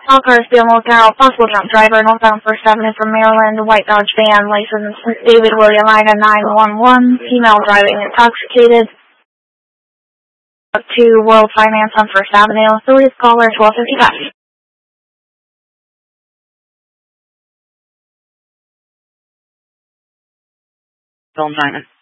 All cars be on lookout. Possible drunk driver, northbound First Avenue from Maryland. White Dodge van, license David William Ida 911. Female driving intoxicated. Up to World Finance on First Avenue. Authorities caller 1255. Film Simon.